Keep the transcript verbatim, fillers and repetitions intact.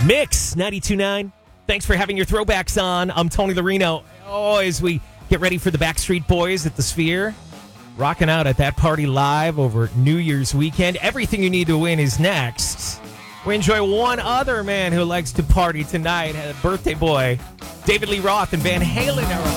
Mix ninety-two point nine. Thanks for having your throwbacks on. I'm Tony Larino. Oh, as we get ready for the Backstreet Boys at the Sphere, rocking out at that party live over New Year's weekend. Everything you need to win is next. We enjoy one other man who likes to party tonight. A birthday boy, David Lee Roth and Van Halen are